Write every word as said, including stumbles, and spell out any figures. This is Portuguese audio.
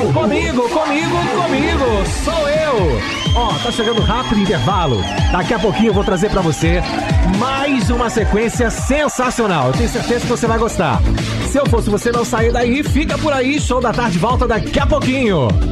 Comigo, comigo, comigo, sou eu. Ó, tá chegando rápido o intervalo. Daqui a pouquinho eu vou trazer pra você mais uma sequência sensacional. Eu tenho certeza que você vai gostar. Se eu fosse você, não sair daí, fica por aí. Show da Tarde volta daqui a pouquinho.